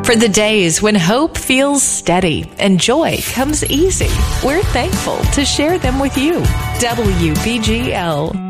For the days when hope feels steady and joy comes easy, we're thankful to share them with you. WBGL.